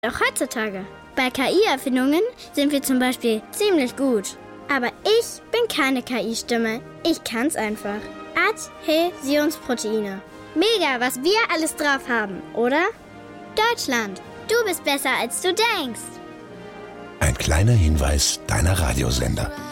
Auch heutzutage. Bei KI-Erfindungen sind wir zum Beispiel ziemlich gut. Aber ich bin keine KI-Stimme. Ich kann's einfach. Adhäsionsproteine. Mega, was wir alles drauf haben, oder? Deutschland, du bist besser, als du denkst. Ein kleiner Hinweis deiner Radiosender.